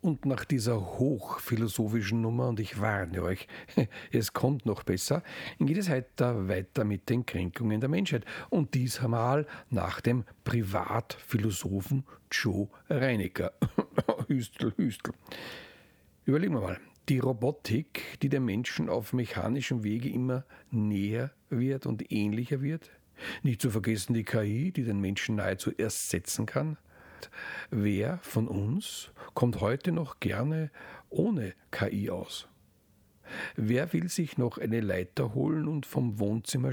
Und nach dieser hochphilosophischen Nummer, und ich warne euch, es kommt noch besser, geht es heute weiter mit den Kränkungen der Menschheit. Und diesmal nach dem Privatphilosophen Joe Reinecker. Hüstel, Hüstel. Überlegen wir mal. Die Robotik, die dem Menschen auf mechanischem Wege immer näher wird und ähnlicher wird. Nicht zu vergessen die KI, die den Menschen nahezu ersetzen kann. Wer von uns kommt heute noch gerne ohne KI aus? Wer will sich noch eine Leiter holen und vom Wohnzimmer